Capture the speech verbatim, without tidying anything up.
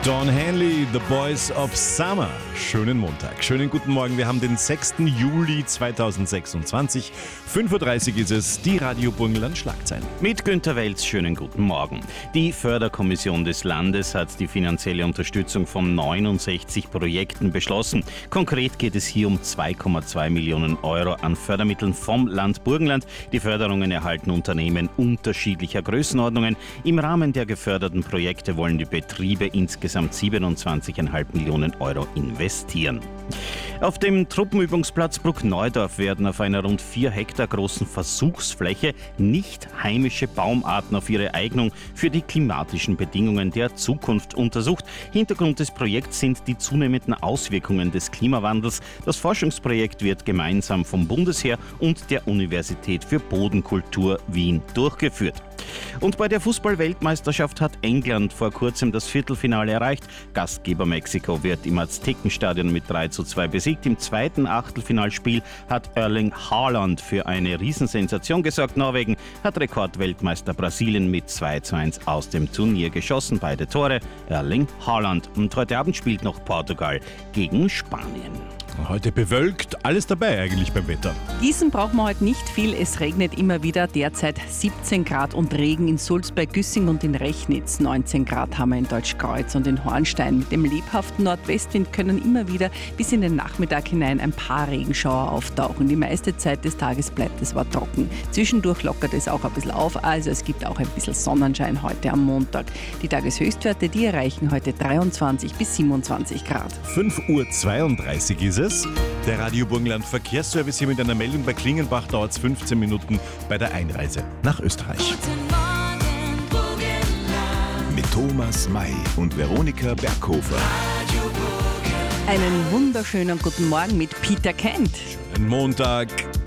Don Henley, The Boys of Summer. Schönen Montag, schönen guten Morgen. Wir haben den sechsten Juli zweitausendsechsundzwanzig. fünf Uhr dreißig ist es, die Radio Burgenland Schlagzeilen. Mit Günther Welz, schönen guten Morgen. Die Förderkommission des Landes hat die finanzielle Unterstützung von neunundsechzig Projekten beschlossen. Konkret geht es hier um zwei Komma zwei Millionen Euro an Fördermitteln vom Land Burgenland. Die Förderungen erhalten Unternehmen unterschiedlicher Größenordnungen. Im Rahmen der geförderten Projekte wollen die Betriebe insgesamt siebenundzwanzig Komma fünf Millionen Euro investieren. Auf dem Truppenübungsplatz Bruckneudorf werden auf einer rund vier Hektar großen Versuchsfläche nicht heimische Baumarten auf ihre Eignung für die klimatischen Bedingungen der Zukunft untersucht. Hintergrund des Projekts sind die zunehmenden Auswirkungen des Klimawandels. Das Forschungsprojekt wird gemeinsam vom Bundesheer und der Universität für Bodenkultur Wien durchgeführt. Und bei der Fußball-Weltmeisterschaft hat England vor kurzem das Viertelfinale erreicht. Gastgeber Mexiko wird im Aztekenstadion mit drei zu zwei besiegt. Im zweiten Achtelfinalspiel hat Erling Haaland für eine Riesensensation gesorgt. Norwegen hat Rekordweltmeister Brasilien mit zwei zu eins aus dem Turnier geschossen. Beide Tore Erling Haaland. Und heute Abend spielt noch Portugal gegen Spanien. Heute bewölkt, alles dabei eigentlich beim Wetter. Gießen braucht man heute nicht viel, es regnet immer wieder. Derzeit siebzehn Grad und Regen in Sulzberg, Güssing und in Rechnitz. neunzehn Grad haben wir in Deutschkreuz und in Hornstein. Mit dem lebhaften Nordwestwind können immer wieder bis in den Nachmittag hinein ein paar Regenschauer auftauchen. Die meiste Zeit des Tages bleibt es aber trocken. Zwischendurch lockert es auch ein bisschen auf, also es gibt auch ein bisschen Sonnenschein heute am Montag. Die Tageshöchstwerte, die erreichen heute dreiundzwanzig bis siebenundzwanzig Grad. fünf Uhr zweiunddreißig ist es. Der Radio Burgenland Verkehrsservice hier mit einer Meldung. Bei Klingenbach dauert es fünfzehn Minuten bei der Einreise nach Österreich. Mit Thomas May und Veronika Berghofer. Einen wunderschönen guten Morgen mit Peter Kent. Schönen Montag.